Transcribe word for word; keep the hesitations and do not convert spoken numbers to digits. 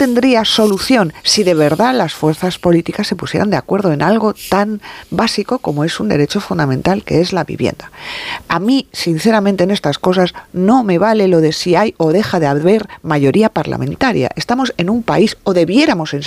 tendría solución si de verdad las fuerzas políticas se pusieran de acuerdo en algo tan básico como es un derecho fundamental, que es la vivienda. A mí, sinceramente, en estas cosas no me vale lo de si hay o deja de haber mayoría parlamentaria. Estamos en un país, o debiéramos